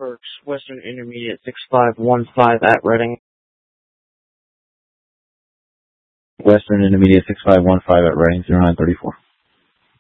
Burks, Western Intermediate 6515 at Reading. Western Intermediate 6515 at Reading 0934.